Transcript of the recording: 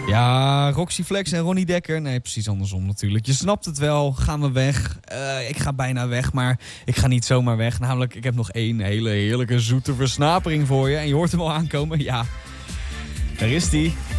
Ja, Roxy Flex en Ronnie Dekker. Nee, precies andersom natuurlijk. Je snapt het wel. Gaan we weg? Ik ga bijna weg, maar ik ga niet zomaar weg. Namelijk, ik heb nog één hele heerlijke zoete versnapering voor je. En je hoort hem al aankomen. Ja, daar is die.